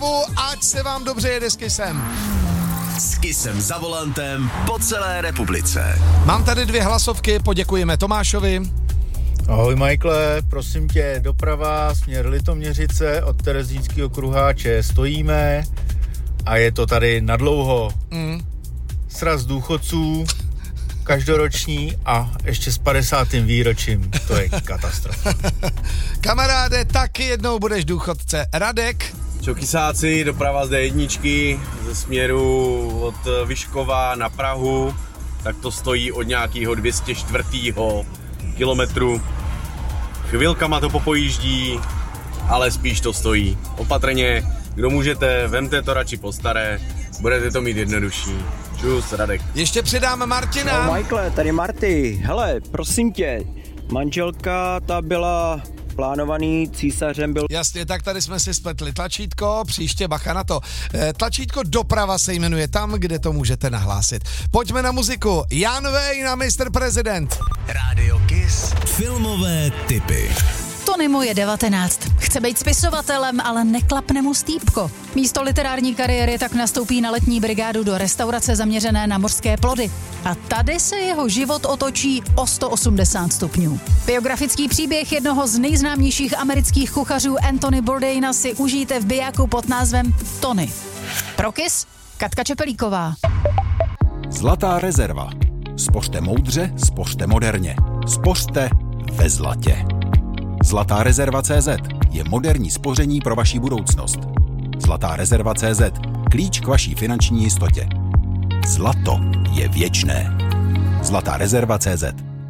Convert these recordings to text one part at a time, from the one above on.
Ať se vám dobře jede s Kissem. S Kissem za volantem po celé republice. Mám tady 2 hlasovky, poděkujeme Tomášovi. Ahoj Michaele, prosím tě, doprava směr Litoměřice od Terezínského kruháče stojíme a je to tady nadlouho. Sraz důchodců, každoroční a ještě s 50. výročím. To je katastrofa. Kamaráde, taky jednou budeš důchodce. Radek? Čau Kisáci, doprava z D1 ze směru od Vyškova na Prahu, tak to stojí od nějakého 204. kilometru. Chvilkama to popojíždí, ale spíš to stojí. Opatrně, kdo můžete, vemte to radši po staré, budete to mít jednodušší. Čus, Radek. Ještě přidám Martina. No Michaele, tady Marty. Hele, prosím tě, manželka ta byla plánovaný, císařem byl... Jasně, tak tady jsme si spletli tlačítko, příště bacha na to. Tlačítko doprava se jmenuje tam, kde to můžete nahlásit. Pojďme na muziku. Jan Vej na Mr. President. Rádio Kiss. Filmové tipy. Tonymu je 19. Chce být spisovatelem, ale neklapne mu stýpko. Místo literární kariéry tak nastoupí na letní brigádu do restaurace zaměřené na mořské plody. A tady se jeho život otočí o 180 stupňů. Biografický příběh jednoho z nejznámějších amerických kuchařů Anthony Bourdaina si užijte v bijáku pod názvem Tony. Pro Kiss, Katka Čepelíková. Zlatá rezerva. Spořte moudře, spořte moderně. Spořte ve zlatě. Zlatá rezerva.cz je moderní spoření pro vaši budoucnost. Zlatá rezerva.cz. Klíč k vaší finanční jistotě. Zlato je věčné. Zlatá rezerva.cz.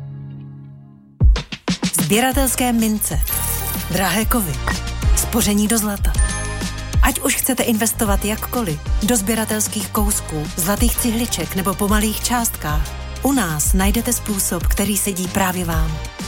Sběratelské mince. Drahé kovy. Spoření do zlata. Ať už chcete investovat jakkoliv, do sběratelských kousků, zlatých cihliček nebo po malých částkách, u nás najdete způsob, který sedí právě vám.